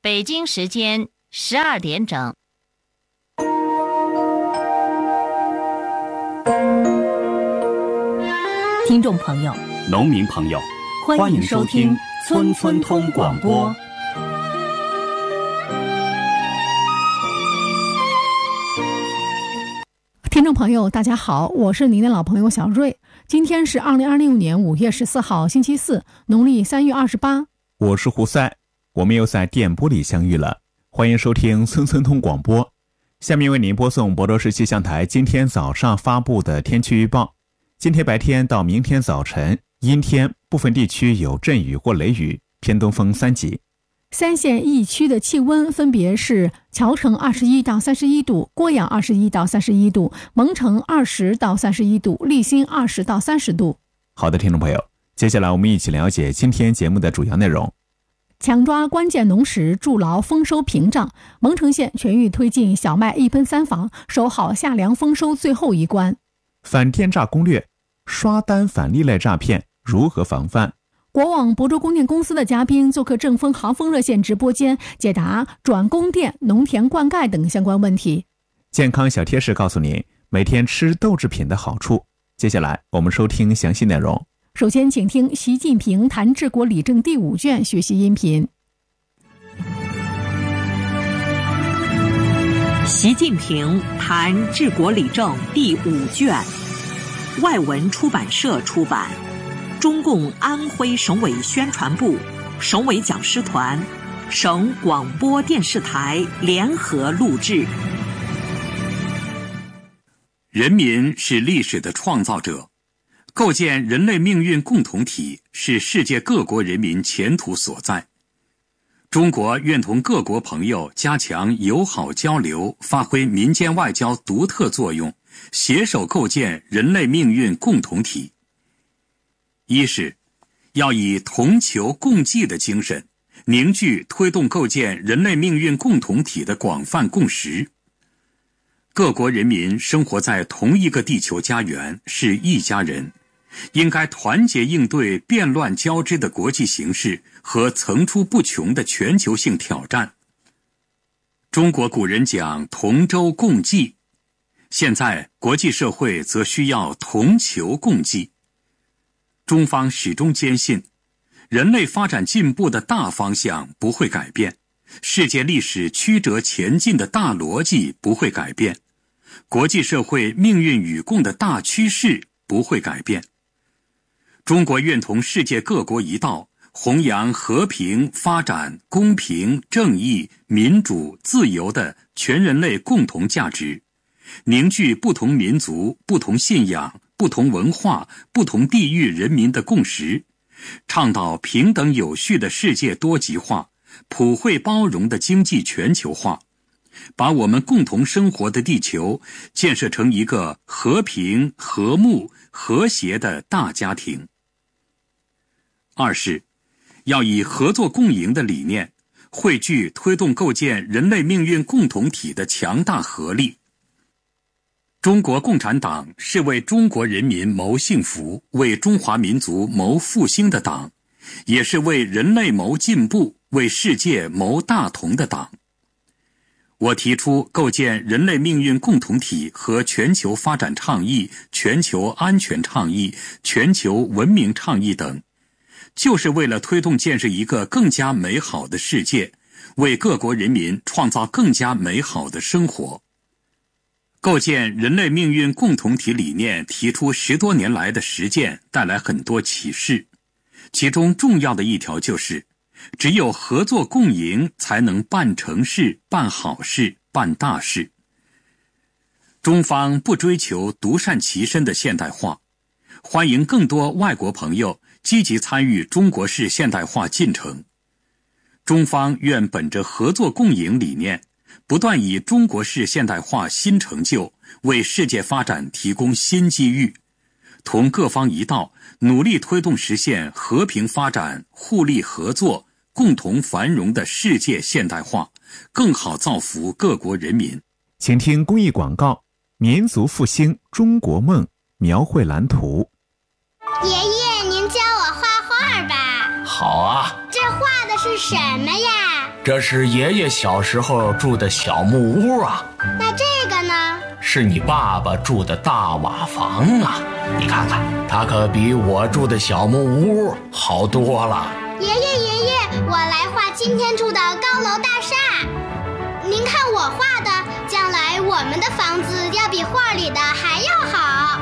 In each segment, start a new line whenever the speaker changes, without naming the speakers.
北京时间12点整。
听众朋友，
农民朋友，
欢迎收听村村通广播。
听众朋友大家好，我是您的老朋友小瑞。今天是2026年5月14号星期四，农历3月28。
我是胡塞，我们又在电波里相遇了。欢迎收听村村通广播。下面为您播送博州市气象台今天早上发布的天气预报。今天白天到明天早晨阴天，部分地区有阵雨或雷雨，偏东风3级。
三县一区的气温分别是桥城21到31度，郭阳21到31度，蒙城20到31度，利辛20到30度。
好的，听众朋友，接下来我们一起了解今天节目的主要内容。
强抓关键农时，筑牢丰收屏障。蒙城县全域推进小麦一喷三防，守好夏粮丰收最后一关。
反电诈攻略，刷单返利类诈骗如何防范？
国网博州供电公司的嘉宾做客正风航风热线直播间，解答转供电、农田灌溉等相关问题。
健康小贴士告诉您每天吃豆制品的好处。接下来我们收听详细内容。
首先请听习近平谈治国理政第5卷学习音频。
习近平谈治国理政第5卷，外文出版社出版，中共安徽省委宣传部、省委讲师团、省广播电视台联合录制。
人民是历史的创造者，构建人类命运共同体是世界各国人民前途所在。中国愿同各国朋友加强友好交流，发挥民间外交独特作用，携手构建人类命运共同体。一是要以同求共济的精神，凝聚推动构建人类命运共同体的广泛共识。各国人民生活在同一个地球家园，是一家人，应该团结应对变乱交织的国际形势和层出不穷的全球性挑战。中国古人讲同舟共济，现在国际社会则需要同求共济。中方始终坚信，人类发展进步的大方向不会改变，世界历史曲折前进的大逻辑不会改变，国际社会命运与共的大趋势不会改变。中国愿同世界各国一道，弘扬和平、发展、公平、正义、民主、自由的全人类共同价值，凝聚不同民族、不同信仰、不同文化、不同地域人民的共识，倡导平等有序的世界多极化、普惠包容的经济全球化，把我们共同生活的地球建设成一个和平、和睦、和谐的大家庭。二是要以合作共赢的理念，汇聚推动构建人类命运共同体的强大合力。中国共产党是为中国人民谋幸福、为中华民族谋复兴的党，也是为人类谋进步、为世界谋大同的党。我提出构建人类命运共同体和全球发展倡议、全球安全倡议、全球文明倡议等，就是为了推动建设一个更加美好的世界，为各国人民创造更加美好的生活。构建人类命运共同体理念提出10多年来的实践带来很多启示，其中重要的一条就是，只有合作共赢才能办成事、办好事、办大事。中方不追求独善其身的现代化，欢迎更多外国朋友积极参与中国式现代化进程。中方愿本着合作共赢理念，不断以中国式现代化新成就为世界发展提供新机遇，同各方一道，努力推动实现和平发展、互利合作、共同繁荣的世界现代化，更好造福各国人民。
请听公益广告：民族复兴中国梦，描绘蓝图。
爷爷，您教我画画吧。
好啊。
这画的是什么呀？ 这是爷爷小时候住的小木屋啊。
那这个呢？
是你爸爸住的大瓦房啊。你看看，它可比我住的小木屋好多了。
爷爷，我来画今天住的高楼大厦。您看我画的，将来我们的房子要比画里的还要好。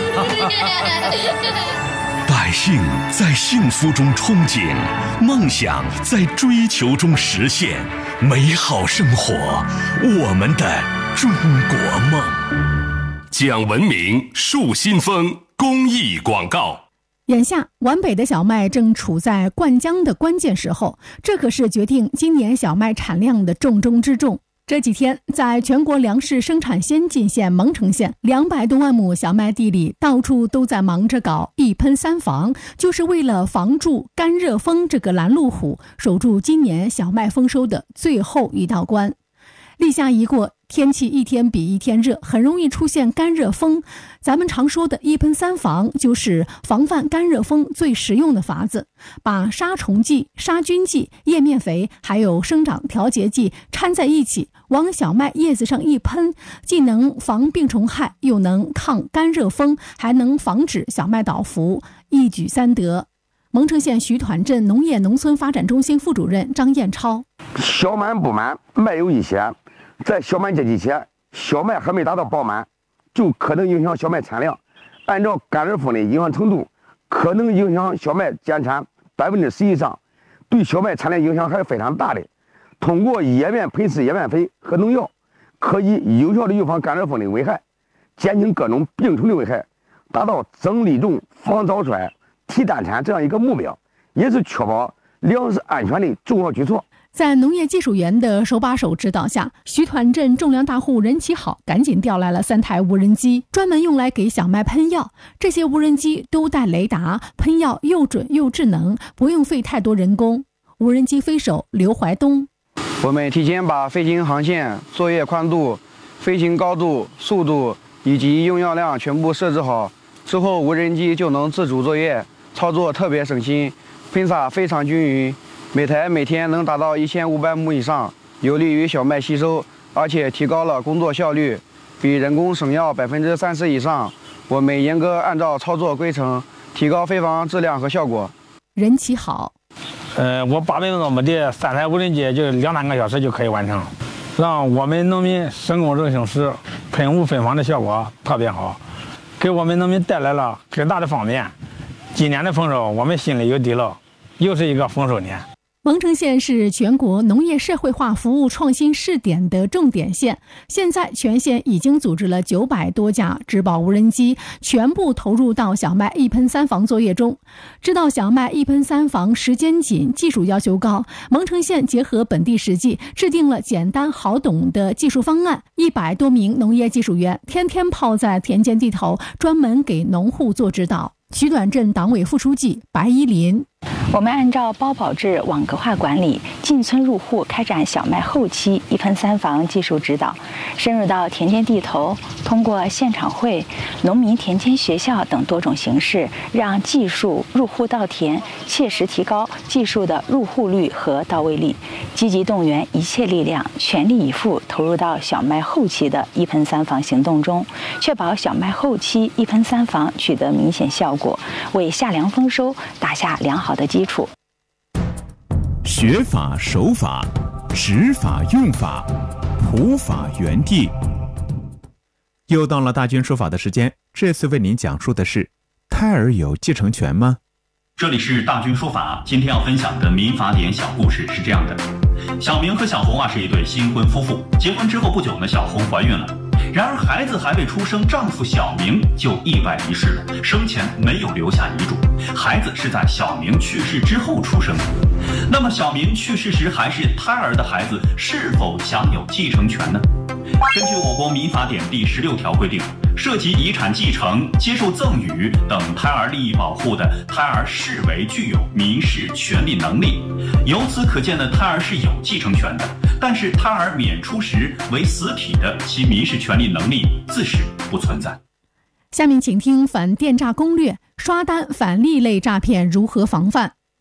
百姓在幸福中憧憬，梦想在追求中实现，美好生活，我们的中国梦。
讲文明树新风公益广告。
眼下皖北的小麦正处在灌浆的关键时候，这可是决定今年小麦产量的重中之重。这几天，在全国粮食生产先进县蒙城县200多万亩小麦地里，到处都在忙着搞一喷三防，就是为了防住干热风这个拦路虎，守住今年小麦丰收的最后一道关。立夏一过，天气一天比一天热，很容易出现干热风。咱们常说的一喷三防，就是防范干热风最实用的法子，把杀虫剂、杀菌剂、叶面肥还有生长调节剂掺在一起，往小麦叶子上一喷，既能防病虫害，又能抗干热风，还能防止小麦倒伏，一举三得。蒙城县徐团镇农业农村发展中心副主任张彦超：
小满不满，麦有一些，在小满节气前，小麦还没达到饱满，就可能影响小麦产量。按照干热风的影响程度，可能影响小麦减产10%以上，对小麦产量影响还是非常大的。通过叶面喷施叶面肥和农药，可以有效的预防干热风的危害，减轻各种病虫的危害，达到增粒种、防早衰、提单产这样一个目标，也是确保粮食安全的重要举措。
在农业技术员的手把手指导下，徐团镇种粮大户任其好赶紧调来了3台无人机，专门用来给小麦喷药。这些无人机都带雷达，喷药又准又智能，不用费太多人工。无人机飞手刘怀东：
我们提前把飞行航线、作业宽度、飞行高度、速度以及用药量全部设置好，之后无人机就能自主作业，操作特别省心，喷洒非常均匀，每台每天能达到1500亩以上，有利于小麦吸收，而且提高了工作效率，比人工省药30%以上。我们严格按照操作规程，提高飞防质量和效果。
任其好：
我800多亩地，3台无人机就2-3个小时就可以完成，让我们农民省工省心时，喷雾分防的效果特别好，给我们农民带来了很大的方便。今年的丰收，我们心里有底了，又是一个丰收年。
蒙城县是全国农业社会化服务创新试点的重点县，现在全县已经组织了900多架植保无人机，全部投入到小麦一喷三防作业中。知道小麦一喷三防时间紧，技术要求高，蒙城县结合本地实际，制定了简单好懂的技术方案。100多名农业技术员天天泡在田间地头，专门给农户做指导。徐短镇党委副书记白依林：
我们按照包保制网格化管理，进村入户开展小麦后期一喷三防技术指导，深入到田间地头，通过现场会、农民田间学校等多种形式，让技术入户到田，切实提高技术的入户率和到位率，积极动员一切力量，全力以赴投入到小麦后期的一喷三防行动中，确保小麦后期一喷三防取得明显效果，为夏粮丰收打下良好的基础。
学法守法，执法用法，普法原地。又到了大军说法的时间，这次为您讲述的是：胎儿有继承权吗？
这里是大军说法，今天要分享的民法典小故事是这样的：小明和小红是一对新婚夫妇，结婚之后不久呢，小红怀孕了。然而孩子还未出生，丈夫小明就意外离世了，生前没有留下遗嘱，孩子是在小明去世之后出生的。那么小明去世时还是胎儿的孩子是否享有继承权呢？根据我国民法典第16条规定，涉及遗产继承、接受赠与等胎儿利益保护的胎儿视为具有民事权利能力。由此可见呢，胎儿是有继承权的，但是胎儿免出时为死体的，其民事权利能力自是不存在。
下面请听反电诈攻略，刷单反利类诈骗如何防范。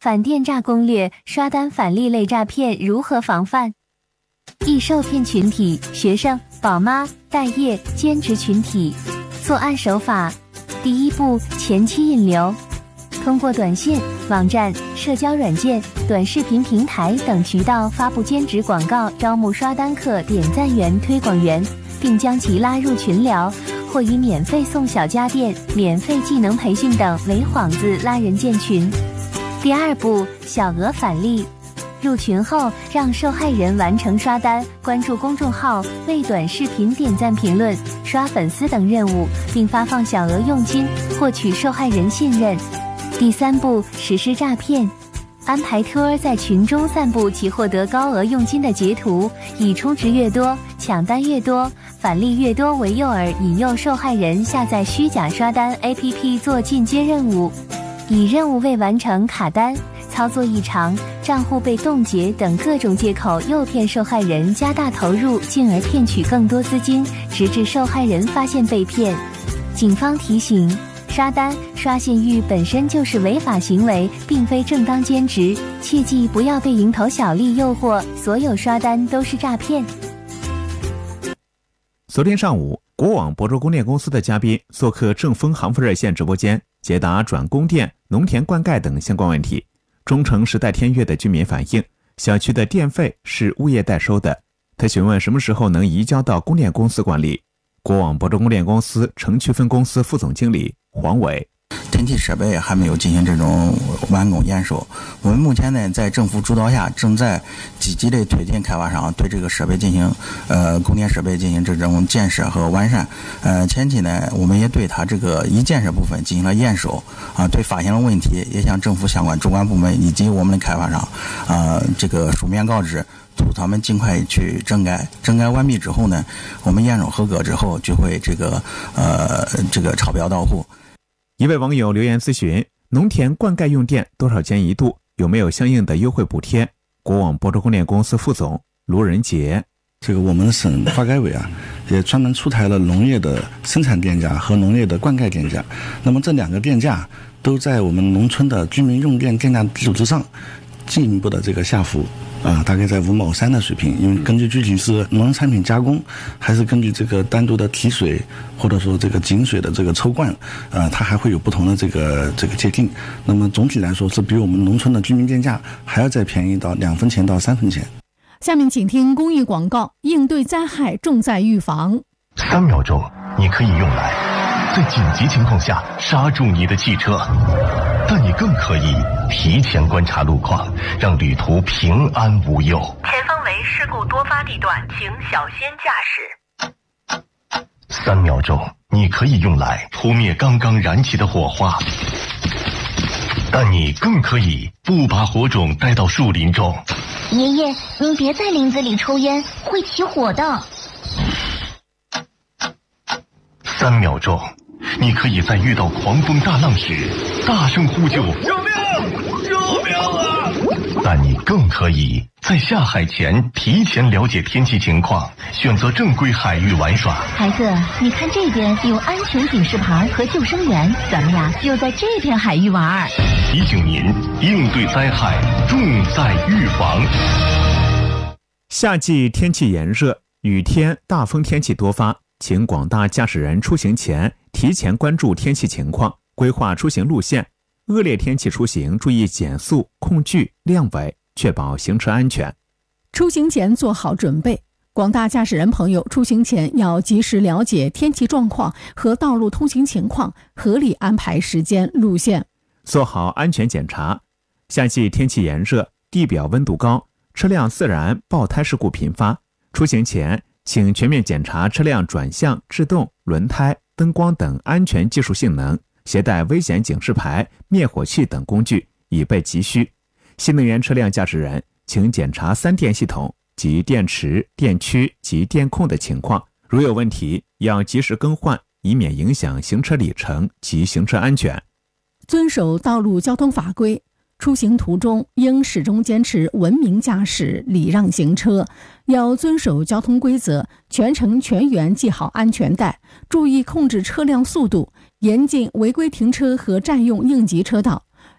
反电诈攻略，刷单返利类诈骗如何防范？易受骗群体：学生、宝妈、待业、兼职群体。作案手法：第一步，前期引流，通过短信、网站、社交软件、短视频平台等渠道发布兼职广告，招募刷单客、点赞员、推广员，并将其拉入群聊，或以免费送小家电、免费技能培训等为幌子拉人建群。第二步，小额返利。入群后，让受害人完成刷单、关注公众号、为短视频点赞评论、刷粉丝等任务，并发放小额佣金，获取受害人信任。第三步，实施诈骗。安排托在群中散布其获得高额佣金的截图，以充值越多、抢单越多、返利越多为诱饵，引诱受害人下载虚假刷单 APP 做进阶任务，以任务未完成卡单、操作异常、账户被冻结等各种借口诱骗受害人加大投入，进而骗取更多资金，直至受害人发现被骗。警方提醒：刷单、刷信誉本身就是违法行为，并非正当兼职，切记不要被蝇头小利诱惑，所有刷单都是诈骗。
昨天上午，国网亳州供电公司的嘉宾做客正风航风热线直播间，解答转供电、农田灌溉等相关问题。中城时代天悦的居民反映，小区的电费是物业代收的，他询问什么时候能移交到供电公司管理。国网亳州供电公司城区分公司副总经理黄伟：
天气设备还没有进行这种完工验收，我们目前呢在政府主导下，正在积极的推进开发商对这个设备进行供电设备进行这种建设和完善。前期呢，我们也对它这个已建设部分进行了验收对发现了问题，也向政府相关主管部门以及我们的开发商这个书面告知，督促他们尽快去整改。整改完毕之后呢，我们验收合格之后，就会这个超标到户。
一位网友留言咨询：农田灌溉用电多少钱一度？有没有相应的优惠补贴？国网亳州供电公司副总卢仁杰：
这个我们省发改委也专门出台了农业的生产电价和农业的灌溉电价。那么这两个电价都在我们农村的居民用电电价基础之上进一步的这个下浮大概在5毛3的水平。因为根据具体是农产品加工，还是根据这个单独的提水，或者说这个井水的这个抽灌它还会有不同的这个界定。那么总体来说是比我们农村的居民电价还要再便宜到2分钱到3分钱。
下面请听公益广告。应对灾害重在预防。
3秒钟你可以用来在紧急情况下刹住你的汽车，但你更可以提前观察路况，让旅途平安无忧。
前方为事故多发地段，请小心驾驶。
3秒钟你可以用来扑灭刚刚燃起的火花，但你更可以不把火种带到树林中。
爷爷，您别在林子里抽烟，会起火的。
3秒钟你可以在遇到狂风大浪时大声呼救，
救命！救命啊！
但你更可以在下海前提前了解天气情况，选择正规海域玩耍。
孩子，你看这边有安全警示牌和救生员，咱们呀就在这片海域玩。
提醒您，应对灾害重在预防。
夏季天气炎热，雨天大风天气多发，请广大驾驶人出行前提前关注天气情况，规划出行路线。恶劣天气出行注意减速、控距、亮尾，确保行车安全。
出行前做好准备。广大驾驶人朋友出行前要及时了解天气状况和道路通行情况，合理安排时间、路线，
做好安全检查。夏季天气炎热，地表温度高，车辆自燃爆胎事故频发。出行前请全面检查车辆转向、制动、轮胎、灯光等安全技术性能，携带危险警示牌、灭火器等工具，以备急需。新能源车辆驾驶人请检查3电系统及电池、电驱及电控的情况，如有问题要及时更换，以免影响行车里程及行车安全。
遵守道路交通法规。出行途中应始终坚持文明驾驶、礼让行车，要遵守交通规则，全程全员系好安全带，注意控制车辆速度，严禁违规停车和占用应急车道。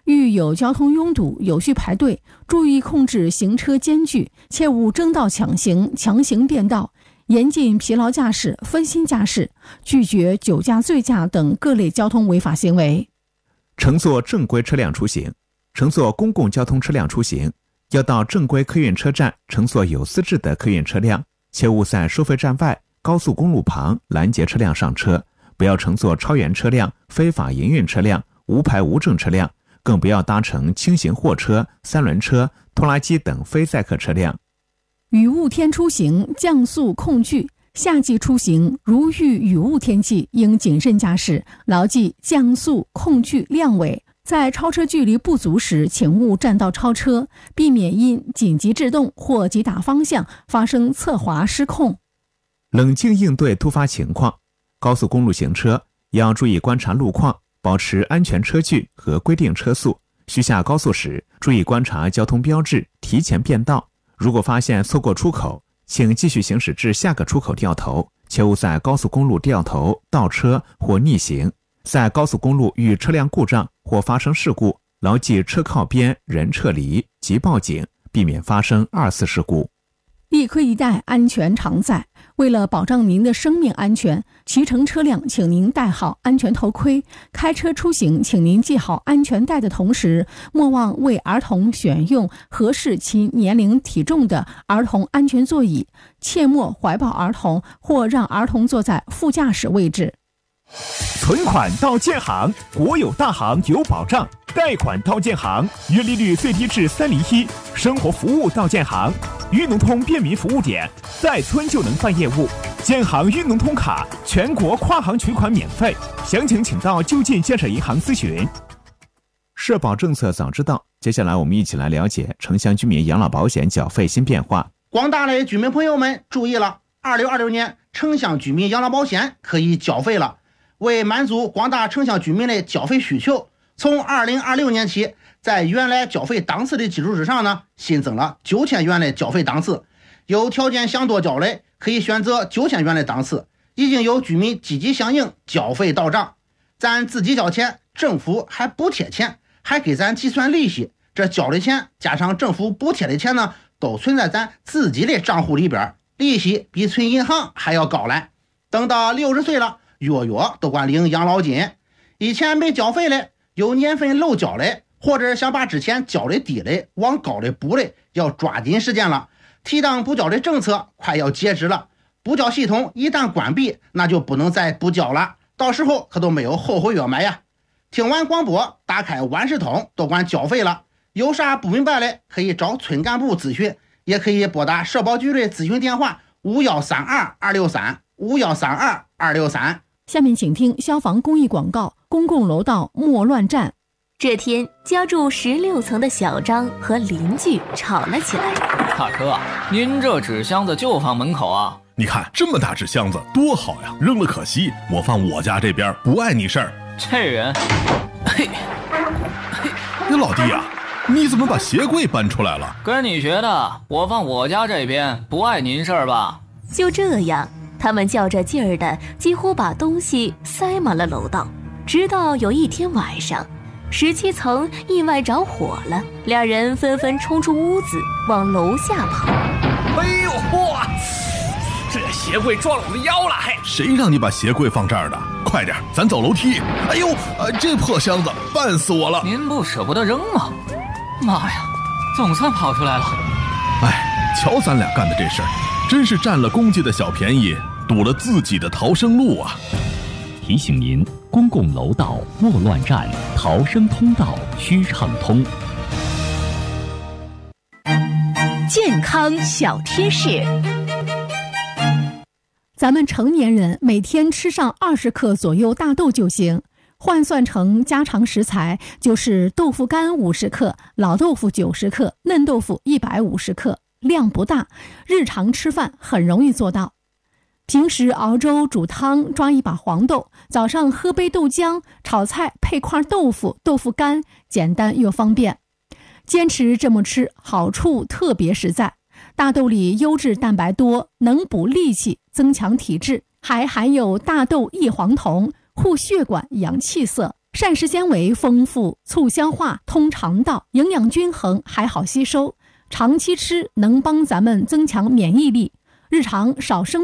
遇有交通拥堵，有序排队，注意控制行车间距，切勿争道抢行、强行变道，严禁疲劳驾驶、分心驾驶，拒绝酒驾、醉驾等各类交通违法行为。
乘坐正规车辆出行，乘坐公共交通车辆出行，要到正规客运车站乘坐有资质的客运车辆，切勿在收费站外、高速公路旁拦截车辆上车，不要乘坐超员车辆、非法营运车辆、无牌无证车辆，更不要搭乘轻型货车、三轮车、拖拉机等非载客车辆。
雨雾天出行，降速控距。夏季出行，如遇雨雾天气，应谨慎驾驶，牢记降速控距亮尾。在超车距离不足时，请勿占道超车，避免因紧急制动或急打方向发生侧滑失控。
冷静应对突发情况，高速公路行车要注意观察路况，保持安全车距和规定车速。需下高速时，注意观察交通标志，提前变道。如果发现错过出口，请继续行驶至下个出口掉头，切勿在高速公路掉头、倒车或逆行。在高速公路遇车辆故障或发生事故，牢记车靠边、人撤离及报警，避免发生二次事故。
一盔一带，安全常在。为了保障您的生命安全，骑乘车辆请您戴好安全头盔，开车出行请您系好安全带的同时，莫忘为儿童选用合适其年龄体重的儿童安全座椅，切莫怀抱儿童或让儿童坐在副驾驶位置。
存款到建行，国有大行有保障；贷款到建行，月利率最低至301；生活服务到建行，裕农通便民服务点，在村就能办业务。建行裕农通卡，全国跨行取款免费，详情请到就近建设银行咨询。
社保政策早知道，接下来我们一起来了解城乡居民养老保险缴费新变化。
广大的居民朋友们注意了，2626年城乡居民养老保险可以缴费了。为满足广大城乡居民的缴费需求，从2026年起，在原来缴费档次的基础之上呢，新增了9000元的缴费档次。有条件想多缴的，可以选择9000元的档次。已经有居民积极响应，缴费到账。咱自己交钱，政府还补贴钱，还给咱计算利息。这交的钱加上政府补贴的钱呢，都存在咱自己的账户里边，利息比存银行还要高嘞。等到60岁了，月月都管领养老金。以前没缴费的，有年份漏缴的，或者想把之前缴的低的往高的补的，要抓紧时间了。提档补缴的政策快要截止了，补缴系统一旦关闭，那就不能再补缴了，到时候可都没有后悔药买呀。听完广播，打开万事通都管缴费了，有啥不明白的可以找村干部咨询，也可以拨打社保局的咨询电话5132-263，5132-263。
下面请听消防公益广告：公共楼道莫乱站。
这天，家住16层的小张和邻居吵了起来。
大哥，您这纸箱子就放门口啊？
你看这么大纸箱子多好呀，扔了可惜，我放我家这边不碍你事儿。
这人，嘿，
哟老弟啊，你怎么把鞋柜搬出来了？
跟你学的，我放我家这边不碍您事儿吧？
就这样，他们较着劲儿的几乎把东西塞满了楼道。直到有一天晚上，17层意外着火了，俩人纷纷冲出屋子往楼下跑。
哎呦嚯！这鞋柜撞了我的腰了！嘿，
谁让你把鞋柜放这儿的？快点，咱走楼梯！哎呦，这破箱子绊死我了！
您不舍不得扔吗？妈呀，总算跑出来了！
哎，瞧咱俩干的这事儿，真是占了公家的小便宜，堵了自己的逃生路啊！
提醒您，公共楼道莫乱站，逃生通道需畅通。
健康小贴士。
咱们成年人每天吃上20克左右大豆就行，换算成家常食材就是豆腐干50克，老豆腐90克，嫩豆腐150克，量不大，日常吃饭很容易做到。平时熬粥煮汤抓一把黄豆，早上喝杯豆浆，炒菜配块豆腐，豆腐干简单又方便。坚持这么吃，好处特别实在。大豆里优质蛋白多，能补力气，增强体质，还含有大豆异黄酮，护血管养气色， 膳食纤维丰富，促消化，通肠道，营养均衡，还好吸收。长期吃能帮咱们增强免疫力，日常少生